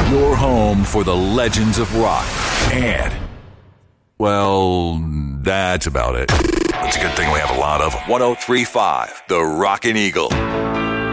Your home for the legends of rock. And, well, that's about it. It's a good thing we have a lot of 103.5, the Rockin' Eagle.